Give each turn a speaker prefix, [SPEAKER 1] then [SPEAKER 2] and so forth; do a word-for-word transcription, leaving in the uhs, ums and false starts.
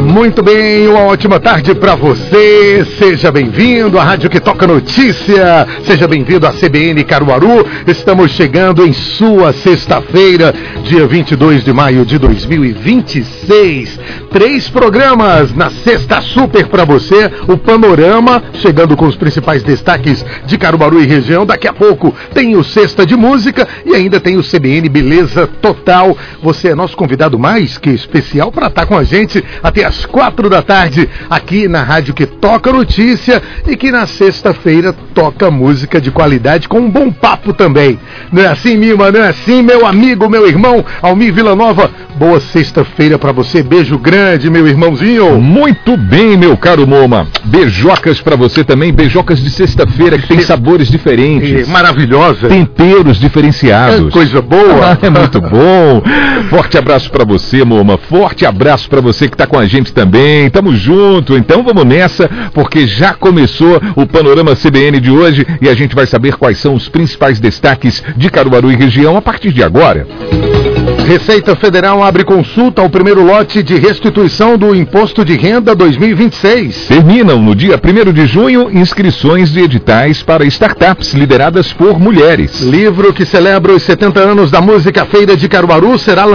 [SPEAKER 1] Muito bem, uma ótima tarde para você. Seja bem-vindo à Rádio que Toca Notícia. Seja bem-vindo à C B N Caruaru. Estamos chegando em sua sexta-feira, dia vinte e dois de maio de dois mil e vinte e seis. Três programas na sexta super para você. O Panorama, chegando com os principais destaques de Caruaru e região. Daqui a pouco tem o Sexta de Música e ainda tem o C B N Beleza Total. Você é nosso convidado mais que especial para estar com a gente até às quatro da tarde, aqui na Rádio que Toca Notícia e que na sexta-feira toca música de qualidade com um bom papo também. Não é assim, Mima? Não é assim, meu amigo, meu irmão Almir Villanova? Boa sexta-feira para você. Beijo grande, meu irmãozinho.
[SPEAKER 2] Muito bem, meu caro Moma. Beijocas para você também. Beijocas de sexta-feira que tem sabores diferentes.
[SPEAKER 1] É, maravilhosa.
[SPEAKER 2] Temperos diferenciados.
[SPEAKER 1] É coisa boa.
[SPEAKER 2] É muito bom. Forte abraço para você, Moma. Forte abraço para você que tá com a gente também. Tamo junto. Então vamos nessa, porque já começou o Panorama C B N de hoje e a gente vai saber quais são os principais destaques de Caruaru e região a partir de agora.
[SPEAKER 1] Receita Federal abre consulta ao primeiro lote de restituição do Imposto de Renda dois mil e vinte e seis.
[SPEAKER 2] Terminam no dia primeiro de junho inscrições de editais para startups lideradas por mulheres.
[SPEAKER 1] Livro que celebra os setenta anos da música Feira de Caruaru será lançado